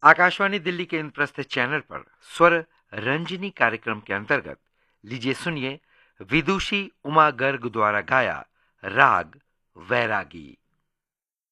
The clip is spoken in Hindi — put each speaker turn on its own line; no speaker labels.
आकाशवाणी दिल्ली के इंद्रप्रस्थ चैनल पर स्वर रंजनी कार्यक्रम के अंतर्गत लीजिए सुनिए विदुषी उमा गर्ग द्वारा गाया राग वैरागी।